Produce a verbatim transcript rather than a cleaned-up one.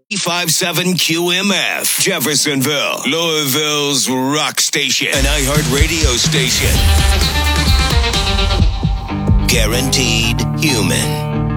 five seven Q M F, Jeffersonville, Louisville's rock station, an iHeart radio station. Guaranteed human.